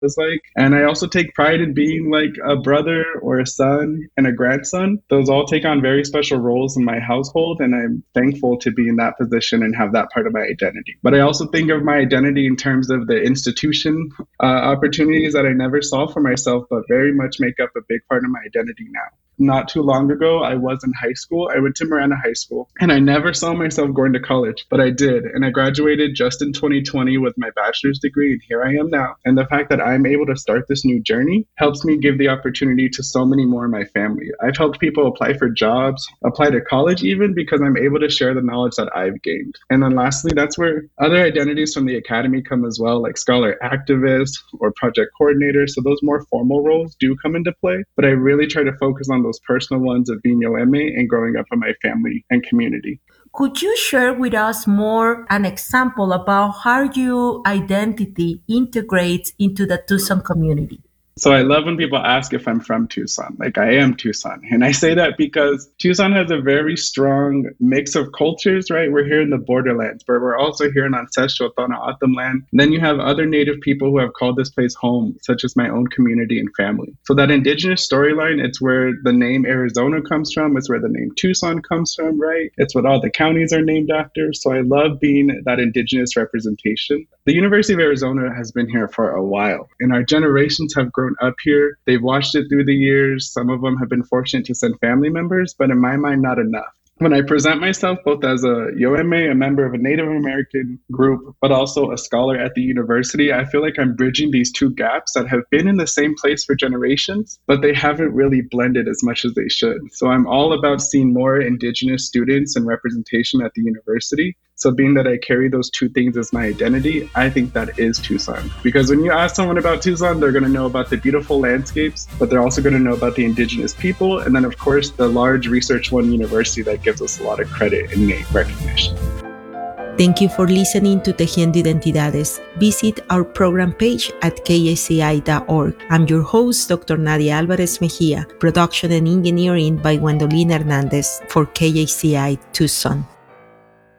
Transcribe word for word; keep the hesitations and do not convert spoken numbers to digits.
was like. And I also take pride in being like a brother or a son and a grandson. Those all take on very special roles in my household, and I'm thankful to be in that position and have that part of my identity. But I also think of my identity in terms of the institution uh, opportunities that I never saw for myself, but very much make up a big part of my identity now. Not too long ago, I was in high school. I went to Miranda High School, and I never saw myself going to college, but I did. And I graduated just in twenty twenty with my bachelor's degree, and here I am now. And the fact that I'm able to start this new journey helps me give the opportunity to so many more in my family. I've helped people apply for jobs, apply to college even, because I'm able to share the knowledge that I've gained. And then lastly, that's where other identities from the academy come as well, like scholar activist or project coordinator. So those more formal roles do come into play, but I really try to focus on those personal ones of being O M A and growing up in my family and community. Could you share with us more an example about how your identity integrates into the Tucson community? So I love when people ask if I'm from Tucson. Like, I am Tucson. And I say that because Tucson has a very strong mix of cultures, right? We're here in the borderlands, but we're also here in ancestral Tohono O'odham land. And then you have other native people who have called this place home, such as my own community and family. So that indigenous storyline, it's where the name Arizona comes from. It's where the name Tucson comes from, right? It's what all the counties are named after. So I love being that indigenous representation. The University of Arizona has been here for a while, and our generations have grown up here. They've watched it through the years. Some of them have been fortunate to send family members, but in my mind, not enough. When I present myself both as a U M A, a member of a Native American group, but also a scholar at the university, I feel like I'm bridging these two gaps that have been in the same place for generations, but they haven't really blended as much as they should. So I'm all about seeing more Indigenous students and representation at the university. So being that I carry those two things as my identity, I think that is Tucson. Because when you ask someone about Tucson, they're going to know about the beautiful landscapes, but they're also going to know about the Indigenous people. And then, of course, the large Research One university that gives us a lot of credit and name recognition. Thank you for listening to Tejiendo Identidades. Visit our program page at K A C I dot org. I'm your host, Doctor Nadia Alvarez Mejia. Production and engineering by Gwendolyn Hernandez for K A C I Tucson.